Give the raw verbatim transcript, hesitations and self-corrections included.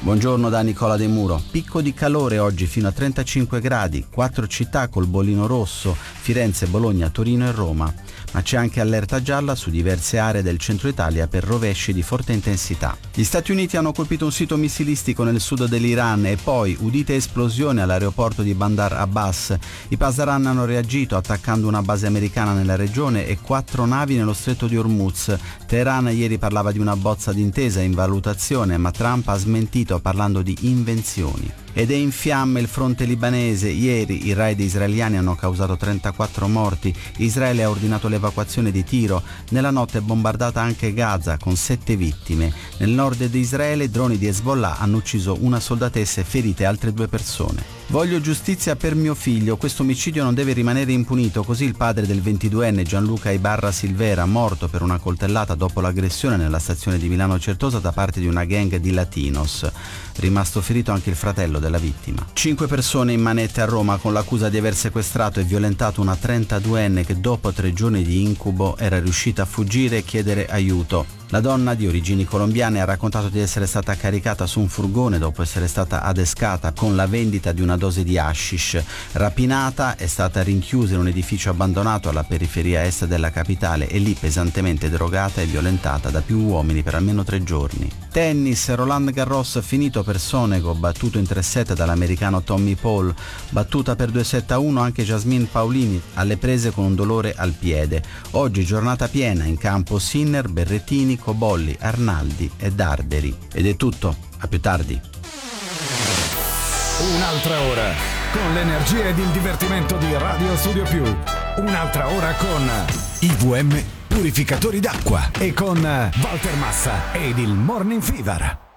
Buongiorno da Nicola De Muro. Picco di calore oggi fino a trentacinque gradi, quattro città col bollino rosso, Firenze, Bologna, Torino e Roma. Ma c'è anche allerta gialla su diverse aree del centro Italia per rovesci di forte intensità. Gli Stati Uniti hanno colpito un sito missilistico nel sud dell'Iran e poi, udite esplosione all'aeroporto di Bandar Abbas. I Pasdaran hanno reagito attaccando una base americana nella regione e quattro navi nello stretto di Hormuz. Teheran ieri parlava di una bozza d'intesa in valutazione, ma Trump ha smentito parlando di invenzioni. Ed è in fiamme il fronte libanese. Ieri i raid israeliani hanno causato trentaquattro morti. Israele ha ordinato l'evacuazione di Tiro. Nella notte è bombardata anche Gaza con sette vittime. Nel nord di Israele droni di Hezbollah hanno ucciso una soldatessa e ferite altre due persone. Voglio giustizia per mio figlio, questo omicidio non deve rimanere impunito, così il padre del ventiduenne Gianluca Ibarra Silvera, morto per una coltellata dopo l'aggressione nella stazione di Milano Certosa da parte di una gang di latinos. Rimasto ferito anche il fratello della vittima. Cinque persone in manette a Roma con l'accusa di aver sequestrato e violentato una trentaduenne che dopo tre giorni di incubo era riuscita a fuggire e chiedere aiuto. La donna, di origini colombiane, ha raccontato di essere stata caricata su un furgone dopo essere stata adescata con la vendita di una dose di hashish. Rapinata, è stata rinchiusa in un edificio abbandonato alla periferia est della capitale e lì pesantemente drogata e violentata da più uomini per almeno tre giorni. Tennis, Roland Garros finito per Sonego, battuto in tre set dall'americano Tommy Paul. Battuta per due sette a uno anche Jasmine Paolini, alle prese con un dolore al piede. Oggi giornata piena, in campo Sinner, Berrettini, Cobolli, Arnaldi e Darderi. Ed è tutto, a più tardi. Un'altra ora con l'energia ed il divertimento di Radio Studio Più. Un'altra ora con I V M Purificatori d'acqua e con Walter Massa ed il Morning Fever.